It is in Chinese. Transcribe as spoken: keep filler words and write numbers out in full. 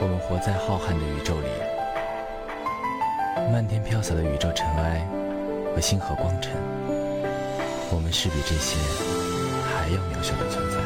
我们活在浩瀚的宇宙里，漫天飘洒的宇宙尘埃和星河光尘，我们是比这些还要渺小的存在。